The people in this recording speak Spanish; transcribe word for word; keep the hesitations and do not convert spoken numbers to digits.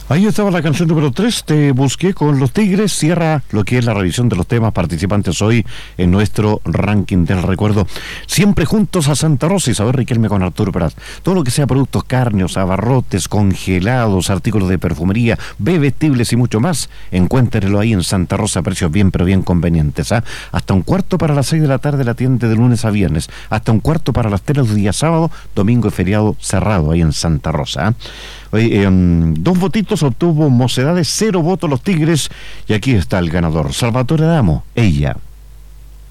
Ahí estaba la canción número tres, Te Busqué con Los Tigres. Cierra lo que es la revisión de los temas participantes hoy en nuestro ranking del recuerdo. Siempre juntos a Santa Rosa. Isabel Riquelme con Arturo Prat. Todo lo que sea productos cárneos, abarrotes, congelados, artículos de perfumería, bebestibles y mucho más, encuéntrelo ahí en Santa Rosa, precios bien pero bien convenientes. ¿eh? Hasta un cuarto para las seis de la tarde la tienda de lunes a viernes. Hasta un cuarto para las tres los días sábado, domingo y feriado cerrado ahí en Santa Rosa. ¿eh? Oye, eh, dos votitos obtuvo Mocedades, cero votos los Tigres, y aquí está el ganador, Salvatore Adamo, Ella.